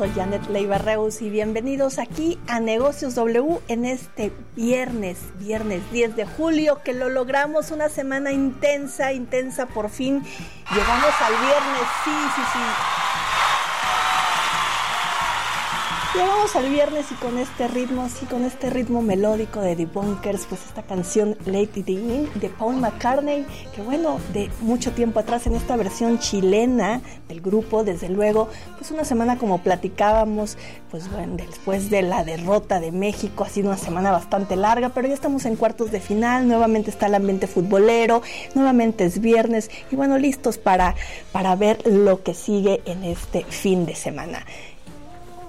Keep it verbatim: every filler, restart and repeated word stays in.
Soy Janet Leiva Reus y bienvenidos aquí a Negocios W en este viernes, viernes diez de julio, que lo logramos, una semana intensa, intensa, por fin llegamos al viernes, sí, sí, sí. Llegamos al viernes y con este ritmo, sí, con este ritmo melódico de The Bunkers, pues esta canción Lady Evening de Paul McCartney, que bueno, de mucho tiempo atrás en esta versión chilena del grupo, desde luego, pues una semana como platicábamos, pues bueno, después de la derrota de México, ha sido una semana bastante larga, pero ya estamos en cuartos de final, nuevamente está el ambiente futbolero, nuevamente es viernes y bueno, listos para, para ver lo que sigue en este fin de semana.